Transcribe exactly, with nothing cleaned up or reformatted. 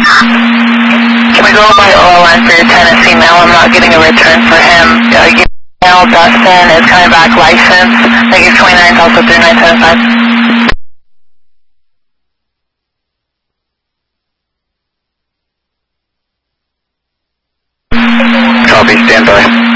Can we go by O L line for your Tennessee mail? I'm not getting a return for him. Uh, your mail, Dustin, is coming back licensed. Thank you, twenty-nine, also three nine seven five. Copy, stand by.